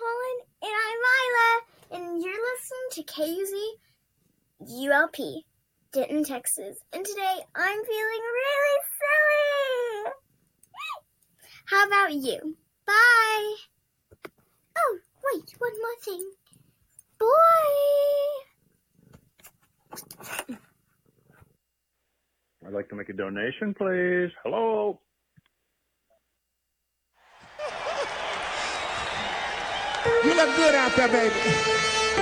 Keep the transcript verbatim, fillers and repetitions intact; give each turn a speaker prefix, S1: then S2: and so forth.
S1: Holland. And I'm Lila. And you're listening to K U Z U L P, Denton, Texas. And today I'm feeling really silly. How about you? Bye. Oh, wait, one more thing. Boy.
S2: I'd like to make a donation, please. Hello?
S3: You look good out there, baby.